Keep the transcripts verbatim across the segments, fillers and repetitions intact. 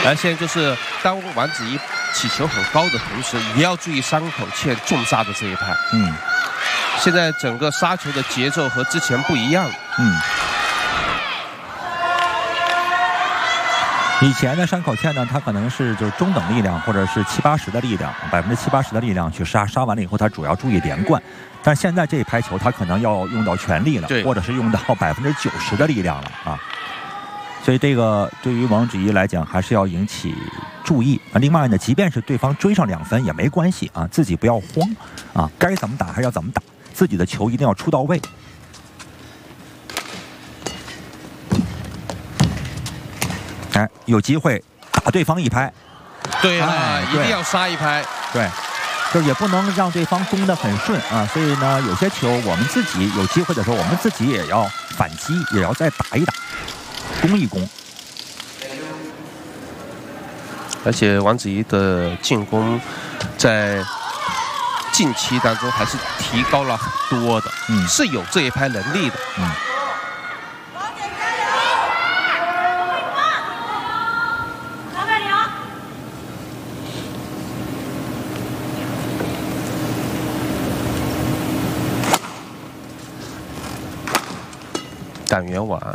而现在就是当王子怡起球很高的同时，也要注意山口茜重杀的这一拍。 嗯， 现在整个杀球的节奏和之前不一样。 嗯。以前的山口茜呢，她可能是就是中等力量，或者是七八十的力量，百分之七八十的力量去杀，杀完了以后，她主要注意连贯。但现在这一拍球，她可能要用到全力了，或者是用到百分之九十的力量了啊。所以这个对于王芷怡来讲，还是要引起注意啊。另外呢，即便是对方追上两分也没关系啊，自己不要慌啊，该怎么打还是要怎么打，自己的球一定要出到位。哎，有机会打对方一拍， 对啊，哎、一定要杀一拍， 对，就是也不能让对方攻得很顺啊。所以呢，有些球我们自己有机会的时候，我们自己也要反击，也要再打一打，攻一攻。 而且王芷怡的进攻在近期当中还是提高了很多的，嗯，是有这一拍能力的，嗯。打圆网，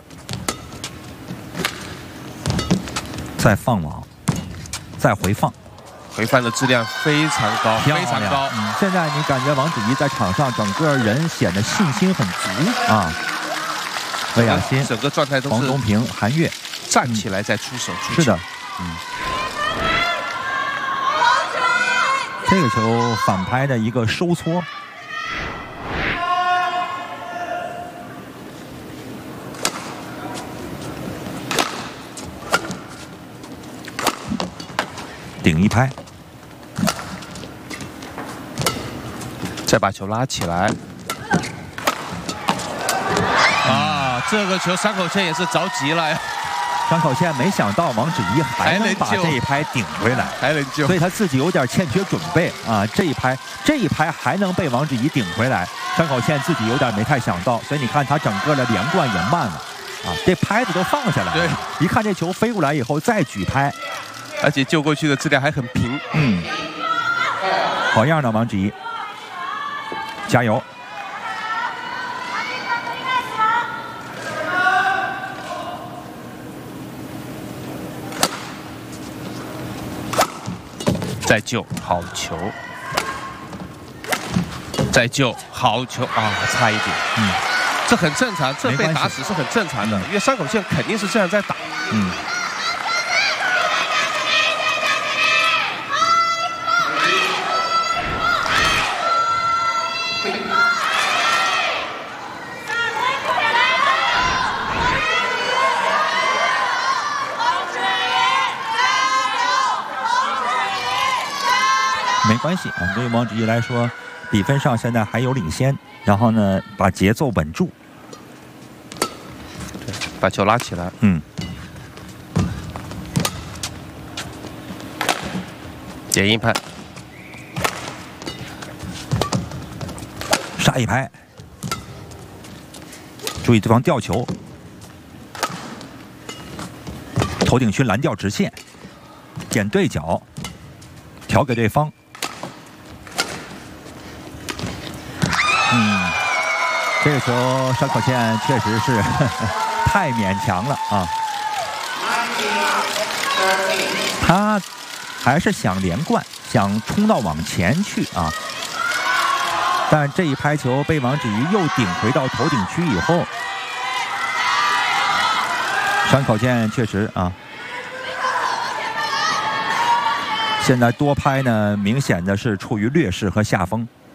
再放网，再回放， 回放的质量非常高，非常高。 嗯，现在你感觉王芷怡在场上整个人显得信心很足啊。魏雅欣， 整个状态都是黄东萍、韩悦站起来再出手出球。 是的，嗯。这个球反拍的一个收搓。顶一拍， 再把球拉起来。啊，这个球山口茜也是着急了呀。 山口茜没想到王芷怡还能把这一拍顶回来， 还能救， 所以他自己有点欠缺准备啊。这一拍，这一拍还能被王芷怡顶回来，山口茜自己有点没太想到，所以你看他整个的连贯也慢了啊，这拍子都放下来了。 对， 一看这球飞过来以后再举拍。 而且救过去的质量还很平， 嗯，好样的，王芷怡，加油！ 再救，好球！再救，好球啊，差一点，嗯，这很正常，这被打死是很正常的，嗯、因为山口茜肯定是这样在打，嗯。 没关系啊，对于王芷怡来说，比分上现在还有领先，然后呢，把节奏稳住， 对，把球拉起来， 嗯， 点一拍， 杀一拍，注意对方吊球，头顶区蓝调直线，点对角，调给对方。嗯，这个球山口茜确实是呵呵太勉强了啊！他还是想连贯，想冲到往前去啊！但这一拍球被王芷怡又顶回到头顶区以后，山口茜确实啊，现在多拍呢，明显的是处于劣势和下风。